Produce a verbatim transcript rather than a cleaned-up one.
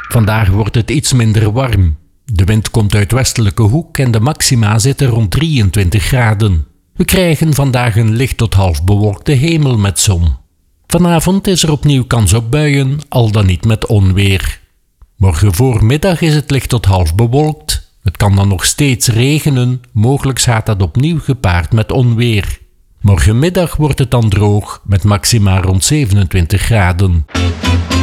Vandaag wordt het iets minder warm. De wind komt uit westelijke hoek en de maxima zitten rond drieëntwintig graden. We krijgen vandaag een licht tot half bewolkte hemel met zon. Vanavond is er opnieuw kans op buien, al dan niet met onweer. Morgen voormiddag is het licht tot half bewolkt. Het kan dan nog steeds regenen, mogelijk gaat dat opnieuw gepaard met onweer. Morgenmiddag wordt het dan droog, met maxima rond zevenentwintig graden.